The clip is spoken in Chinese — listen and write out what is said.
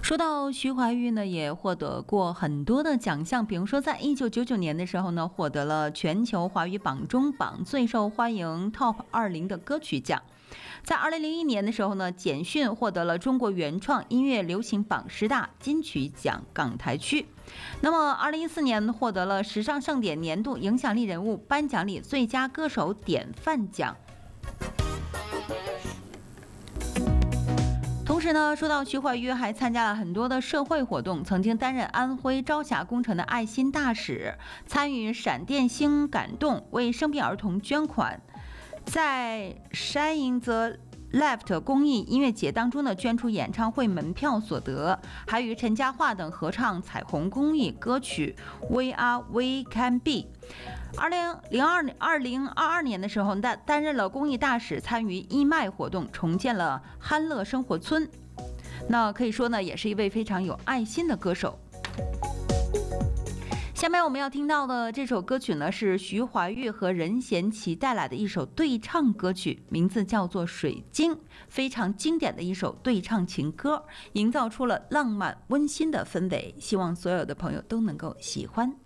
说到徐怀钰呢，也获得过很多的奖项，比如说在1999年的时候呢，获得了全球华语榜中榜最受欢迎 Top 20的歌曲奖。在2001年的时候呢，简讯获得了中国原创音乐流行榜10大金曲奖港台区。那么2014年获得了时尚盛典年度影响力人物颁奖礼最佳歌手典范奖。同时呢，说到徐怀钰还参加了很多的社会活动，曾经担任安徽朝霞工程的爱心大使，参与闪电星感动为生病儿童捐款，在 Shine the Left 公益音乐节当中呢，捐出演唱会门票所得，还与陈嘉桦等合唱彩虹公益歌曲 We Are We Can Be。2022年的时候，担任了公益大使，参与义卖活动，重建了憨乐生活村。那可以说呢，也是一位非常有爱心的歌手。下面我们要听到的这首歌曲呢，是徐怀钰和任贤齐带来的一首对唱歌曲，名字叫做《水晶》，非常经典的一首对唱情歌，营造出了浪漫温馨的氛围，希望所有的朋友都能够喜欢。